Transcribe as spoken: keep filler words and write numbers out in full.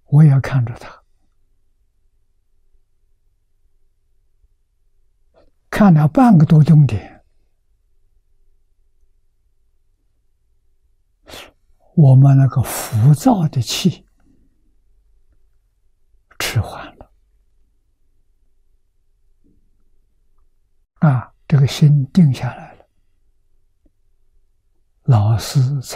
我也看着他，看了半个多钟点，我们那个浮躁的气迟缓了，啊，这个心定下来了，老师才